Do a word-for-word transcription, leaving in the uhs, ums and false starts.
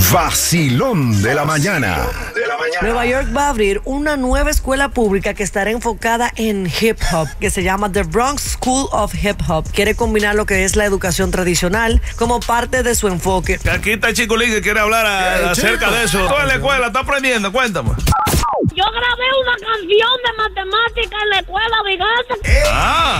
Vacilón de la mañana. Nueva York va a abrir una nueva escuela pública que estará enfocada en hip hop, que se llama The Bronx School of Hip Hop. Quiere combinar lo que es la educación tradicional como parte de su enfoque. Aquí está el Chico Lee que quiere hablar a, acerca de eso. Tú en la escuela estás aprendiendo, cuéntame. Yo grabé una canción de matemática en la escuela, mi gata. Ah.